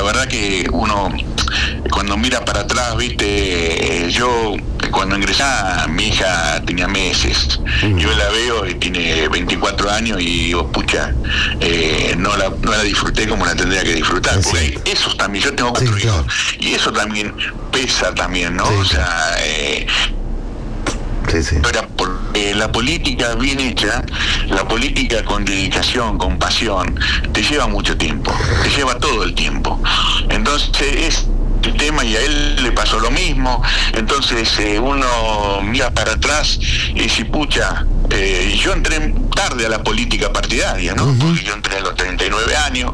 verdad que uno cuando mira para atrás, viste, yo cuando ingresé, mi hija tenía meses, yo la veo y tiene 24 años y digo, pucha, no la disfruté como la tendría que disfrutar, porque eso también, yo tengo 4 hijos, y eso también pesa también, ¿no? O sea, la política bien hecha, la política con dedicación, con pasión, te lleva mucho tiempo, te lleva todo el tiempo. Entonces es el tema, y a él le pasó lo mismo. Entonces uno mira para atrás y dice, pucha, yo entré tarde a la política partidaria, ¿no? Porque yo entré a los 39 años,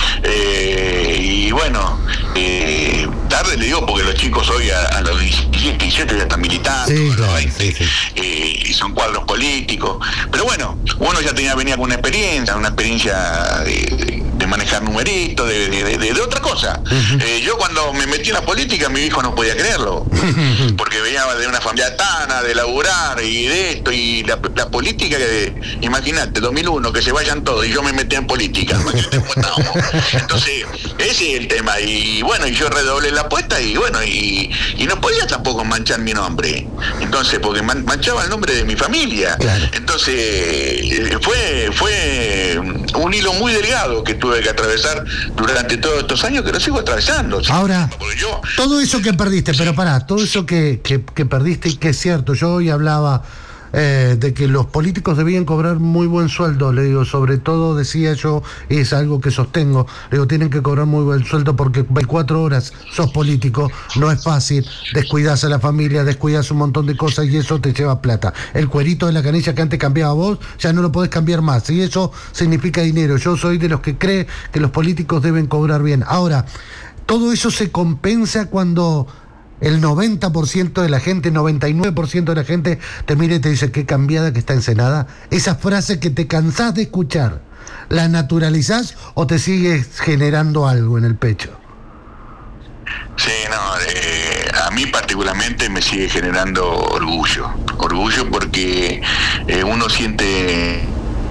y bueno, tarde le digo porque los chicos hoy a los 17, 18 ya están militando, y son cuadros políticos, pero bueno, uno ya venía con una experiencia de manejar numeritos, de otra cosa. Yo cuando me metí en la política, mi hijo no podía creerlo, porque venía de una familia tana, de laburar y de esto, y la política, imagínate, 2001, que se vayan todos, y yo me metí en política, entonces, ese es el tema, y bueno, y yo redoblé la apuesta, y bueno, y no podía tampoco manchar mi nombre, entonces, porque manchaba el nombre de mi familia, entonces, fue un hilo muy delgado que tuve que atravesar durante todos estos años, que lo sigo atravesando. Ahora, todo eso que perdiste, pero pará, todo eso que perdiste, y que es cierto, yo hoy hablaba de que los políticos debían cobrar muy buen sueldo, le digo, sobre todo, decía yo, es algo que sostengo, le digo, tienen que cobrar muy buen sueldo porque 24 horas sos político, no es fácil, descuidás a la familia, descuidás un montón de cosas y eso te lleva plata. El cuerito de la canilla que antes cambiaba vos, ya no lo podés cambiar más, y eso significa dinero. Yo soy de los que cree que los políticos deben cobrar bien. Ahora, todo eso se compensa cuando el 90% de la gente, 99% de la gente te mira y te dice qué cambiada que está Ensenada. Esa frase que te cansás de escuchar, ¿la naturalizás o te sigues generando algo en el pecho? Sí, a mí particularmente me sigue generando orgullo porque uno siente...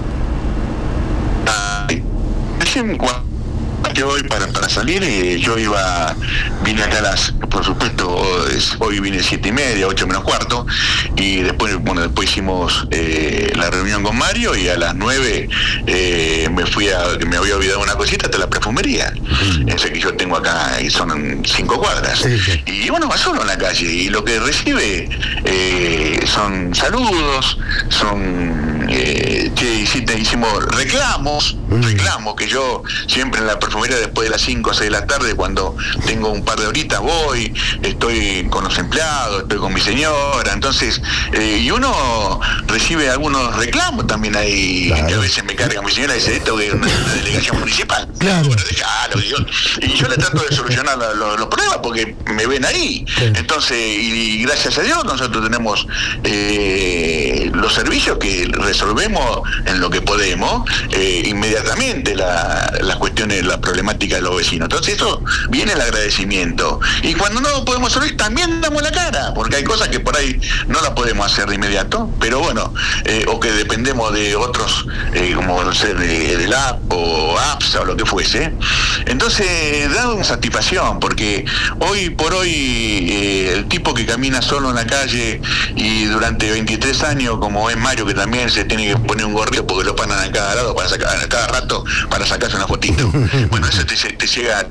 Yo hoy para salir, vine acá por supuesto, hoy vine 7:30, 8 menos cuarto, y después hicimos la reunión con Mario, y a las 9 me había olvidado una cosita hasta la perfumería, ese que yo tengo acá, y son 5 cuadras, y bueno, va solo en la calle, y lo que recibe son saludos, son hicimos reclamos, que yo siempre en la perfumería después de las 5 o 6 de la tarde, cuando tengo un par de horitas, voy, estoy con los empleados, estoy con mi señora, entonces, y uno recibe algunos reclamos también ahí, que a veces me carga mi señora y dice, esto es una delegación municipal, y yo le trato de solucionar los problemas porque me ven ahí, entonces, y gracias a Dios nosotros tenemos los servicios que resolvemos en lo que podemos, inmediatamente las cuestiones, la problemática de los vecinos. Entonces eso viene el agradecimiento. Y cuando no podemos servir, también damos la cara, porque hay cosas que por ahí no las podemos hacer de inmediato, pero bueno, o que dependemos de otros, como no sé, del app o APSA o lo que fuese. Entonces da una satisfacción, porque hoy por hoy el tipo que camina solo en la calle y durante 23 años, como es Mario, que también se tiene que poner un gorrito porque lo paran a cada lado a cada rato para sacarse una fotito. Bueno, eso te llega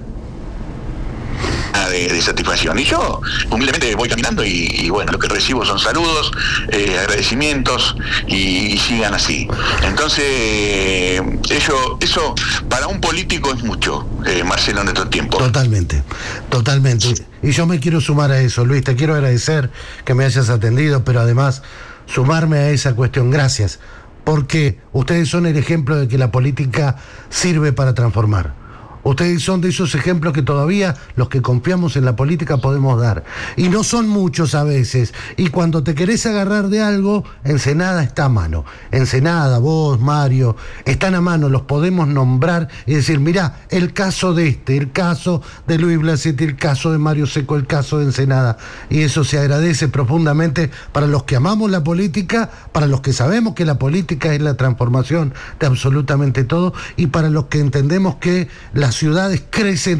de satisfacción. Y yo humildemente voy caminando y bueno, lo que recibo son saludos, agradecimientos, y sigan así. Entonces eso para un político es mucho, Marcelo, en estos tiempos. Totalmente. Y yo me quiero sumar a eso, Luis, te quiero agradecer que me hayas atendido, pero además sumarme a esa cuestión. Gracias, porque ustedes son el ejemplo de que la política sirve para transformar. Ustedes son de esos ejemplos que todavía los que confiamos en la política podemos dar. Y no son muchos a veces. Y cuando te querés agarrar de algo, Ensenada está a mano. Ensenada, vos, Mario, están a mano, los podemos nombrar y decir, mirá, el caso de el caso de Luis Blasetti, el caso de Mario Secco, el caso de Ensenada. Y eso se agradece profundamente para los que amamos la política, para los que sabemos que la política es la transformación de absolutamente todo, y para los que entendemos que las ciudades crecen